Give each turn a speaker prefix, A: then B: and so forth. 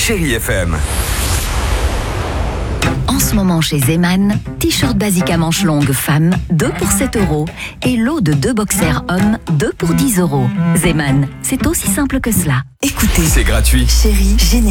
A: Chérie FM.
B: En ce moment chez Zeman, t-shirt basique à manches longues femmes, 2 pour 7 € et lot de 2 boxers hommes, 2 pour 10 €. Zeman, c'est aussi simple que cela.
C: Écoutez,
A: C'est gratuit.
C: Chérie, génial.